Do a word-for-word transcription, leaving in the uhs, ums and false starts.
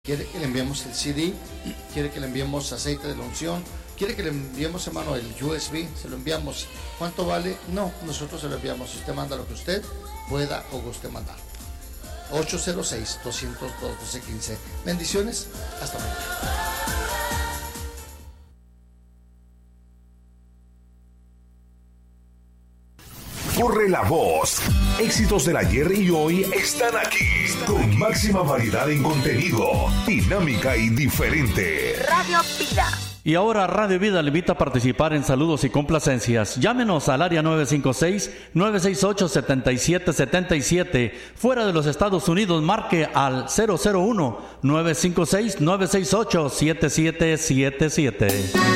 quiere que le enviemos el C D, quiere que le enviemos aceite de la unción, quiere que le enviemos, hermano, el U S B, se lo enviamos. ¿Cuánto vale? No, nosotros se lo enviamos. Usted manda lo que usted pueda o guste mandar. ocho cero seis, dos cero dos, uno dos uno cinco. Bendiciones, hasta mañana. Corre la voz. Éxitos del ayer y hoy están aquí, con máxima variedad en contenido, dinámica y diferente. Radio Vida. Y ahora Radio Vida le invita a participar en saludos y complacencias. Llámenos al área nueve cinco seis, nueve seis ocho, siete siete siete siete. Fuera de los Estados Unidos, marque al cero cero uno, nueve cinco seis, nueve seis ocho, siete siete siete siete.